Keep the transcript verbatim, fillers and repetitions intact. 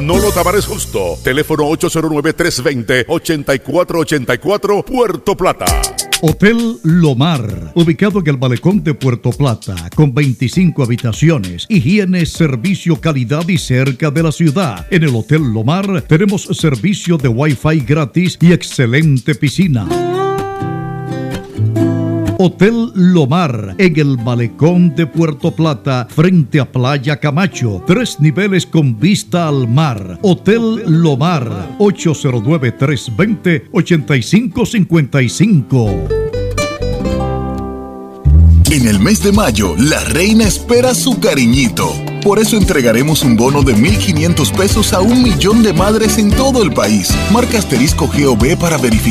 No lo Tavares Justo. Teléfono ocho cero nueve, tres dos cero, ocho cuatro ocho cuatro, Puerto Plata. Hotel Lomar, ubicado en el malecón de Puerto Plata, con veinticinco habitaciones, higiene, servicio, calidad y cerca de la ciudad. En el Hotel Lomar tenemos servicio de Wi-Fi gratis y excelente piscina. Hotel Lomar, en el malecón de Puerto Plata, frente a Playa Camacho, tres niveles con vista al mar. Hotel Lomar, ocho cero nueve, tres dos cero, ocho cinco cinco cinco. En el mes de mayo, la reina espera su cariñito. Por eso entregaremos un bono de mil quinientos pesos a un millón de madres en todo el país. Marca asterisco G O B para verificar